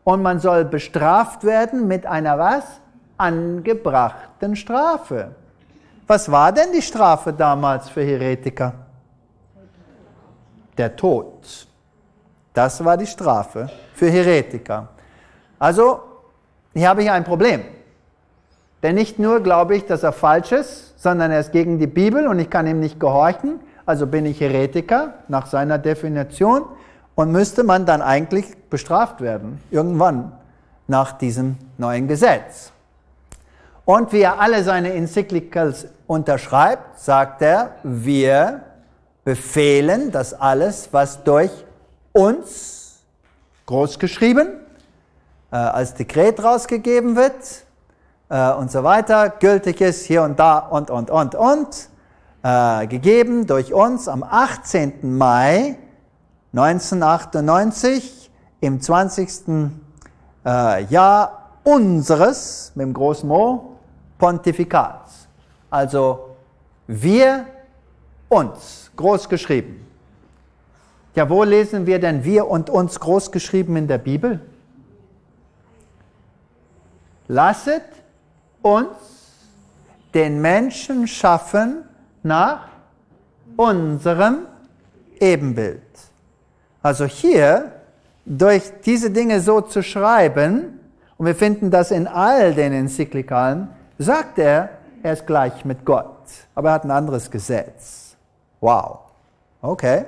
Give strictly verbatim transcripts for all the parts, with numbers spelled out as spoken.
Und man soll bestraft werden mit einer was? Angebrachten Strafe. Was war denn die Strafe damals für Heretiker? Der Tod. Das war die Strafe für Heretiker. Also, hier habe ich ein Problem. Denn nicht nur glaube ich, dass er falsch ist, sondern er ist gegen die Bibel und ich kann ihm nicht gehorchen. Also bin ich Heretiker nach seiner Definition und müsste man dann eigentlich bestraft werden, irgendwann nach diesem neuen Gesetz. Und wie er alle seine Enzyklikals unterschreibt, sagt er, wir befehlen, dass alles, was durch uns, großgeschrieben, äh, als Dekret rausgegeben wird äh, und so weiter, gültig ist hier und da und, und, und, und, äh, gegeben durch uns am achtzehnten Mai neunzehnhundertachtundneunzig im zwanzigsten Äh, Jahr unseres, mit dem großen O, Pontifikats. Also wir uns, groß geschrieben. Ja, wo lesen wir denn wir und uns groß geschrieben in der Bibel? Lasset uns den Menschen schaffen nach unserem Ebenbild. Also hier, durch diese Dinge so zu schreiben, und wir finden das in all den Enzyklikalen, sagt er, er ist gleich mit Gott. Aber er hat ein anderes Gesetz. Wow. Okay.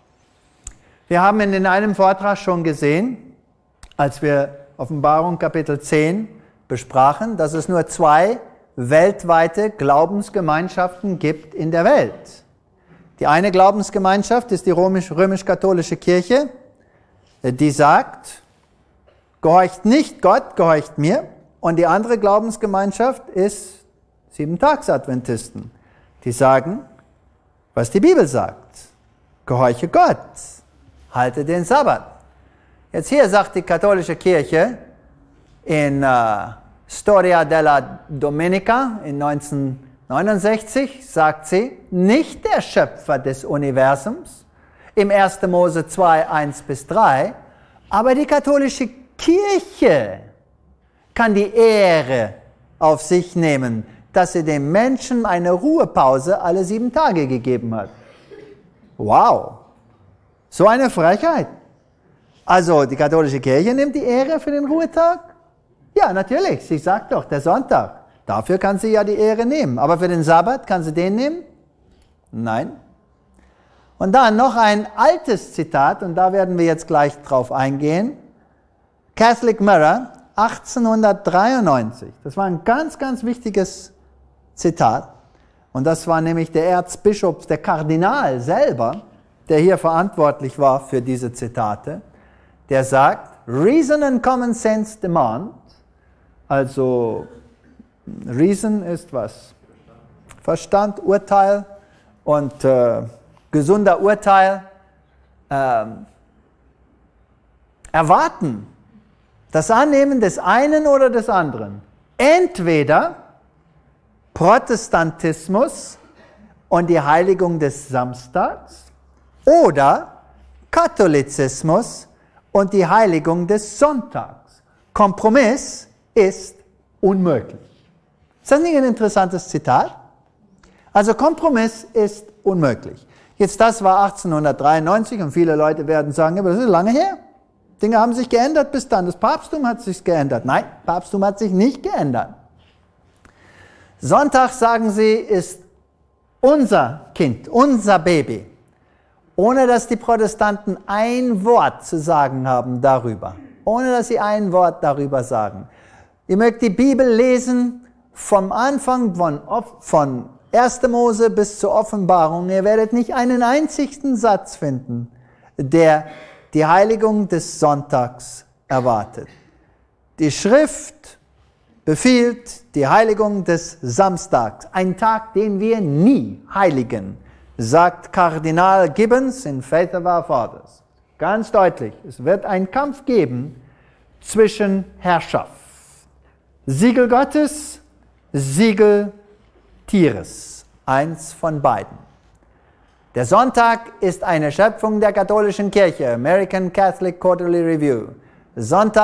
Wir haben in einem Vortrag schon gesehen, als wir Offenbarung Kapitel zehn besprachen, dass es nur zwei weltweite Glaubensgemeinschaften gibt in der Welt. Die eine Glaubensgemeinschaft ist die römisch-katholische Kirche, die sagt, gehorcht nicht Gott, gehorcht mir. Und die andere Glaubensgemeinschaft ist Sieben-Tags-Adventisten, die sagen, was die Bibel sagt. Gehorche Gott, halte den Sabbat. Jetzt hier sagt die katholische Kirche in uh, Storia della Domenica in neunzehnhundertneunundsechzig, sagt sie, nicht der Schöpfer des Universums, im ersten Mose zwei, eins bis drei, aber die katholische Kirche kann die Ehre auf sich nehmen, dass sie dem Menschen eine Ruhepause alle sieben Tage gegeben hat. Wow, so eine Frechheit. Also die katholische Kirche nimmt die Ehre für den Ruhetag? Ja, natürlich, sie sagt doch, der Sonntag. Dafür kann sie ja die Ehre nehmen. Aber für den Sabbat kann sie den nehmen? Nein. Und dann noch ein altes Zitat, und da werden wir jetzt gleich drauf eingehen. Catholic Mirror, achtzehnhundertdreiundneunzig. Das war ein ganz, ganz wichtiges Zitat. Und das war nämlich der Erzbischof, der Kardinal selber, der hier verantwortlich war für diese Zitate. Der sagt, Reason and Common Sense demand, also Reason ist was? Verstand, Urteil und äh, gesunder Urteil äh, erwarten das Annehmen des einen oder des anderen. Entweder Protestantismus und die Heiligung des Samstags oder Katholizismus und die Heiligung des Sonntags. Kompromiss ist unmöglich. Ist das nicht ein interessantes Zitat? Also Kompromiss ist unmöglich. Jetzt, das war achtzehnhundertdreiundneunzig und viele Leute werden sagen, aber das ist lange her. Dinge haben sich geändert bis dann. Das Papsttum hat sich geändert. Nein, Papsttum hat sich nicht geändert. Sonntag, sagen sie, ist unser Kind, unser Baby. Ohne dass die Protestanten ein Wort zu sagen haben darüber. Ohne dass sie ein Wort darüber sagen. Ihr mögt die Bibel lesen vom Anfang von, von erster Mose bis zur Offenbarung. Ihr werdet nicht einen einzigen Satz finden, der die Heiligung des Sonntags erwartet. Die Schrift befiehlt die Heiligung des Samstags, ein Tag, den wir nie heiligen, sagt Kardinal Gibbons in Faith of Our Fathers. Ganz deutlich, es wird einen Kampf geben zwischen Herrschaft. Siegel Gottes, Siegel Tieres, eins von beiden. Der Sonntag ist eine Schöpfung der katholischen Kirche, American Catholic Quarterly Review. Sonntag